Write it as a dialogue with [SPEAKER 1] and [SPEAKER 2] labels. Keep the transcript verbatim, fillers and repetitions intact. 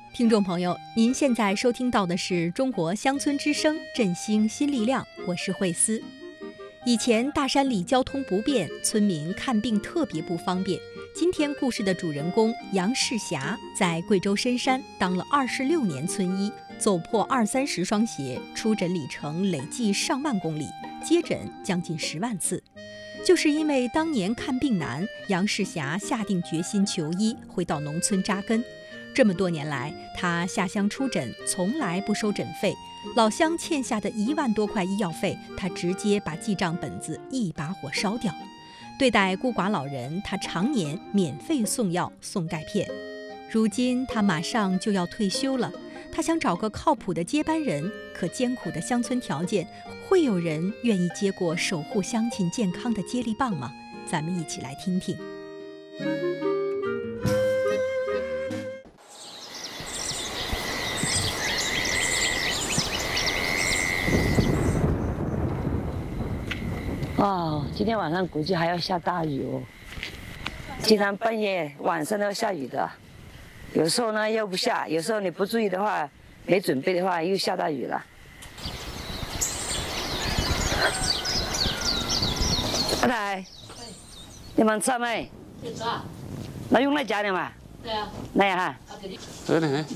[SPEAKER 1] 听众朋友，您现在收听到的是中国乡村之声振兴新力量，我是慧思。以前大山里交通不便，村民看病特别不方便。今天故事的主人公杨世霞在贵州深山当了二十六年村医，走破二三十双鞋，出诊里程累计上万公里，接诊将近十万次。就是因为当年看病难，杨世霞下定决心求医，回到农村扎根。这么多年来，他下乡出诊从来不收诊费，老乡欠下的一万多块医药费，他直接把记账本子一把火烧掉。对待孤寡老人，他常年免费送药送钙片。如今他马上就要退休了，他想找个靠谱的接班人，可艰苦的乡村条件，会有人愿意接过守护乡亲健康的接力棒吗？咱们一起来听听。
[SPEAKER 2] 哦，今天晚上估计还要下大雨哦。经常半夜、晚上都要下雨的，有时候呢又不下，有时候你不注意的话，没准备的话又下大雨了。阿太，你们吃没？
[SPEAKER 3] 吃啊。
[SPEAKER 2] 那用来加的嘛？
[SPEAKER 3] 对啊。
[SPEAKER 2] 那样哈。
[SPEAKER 4] 对的。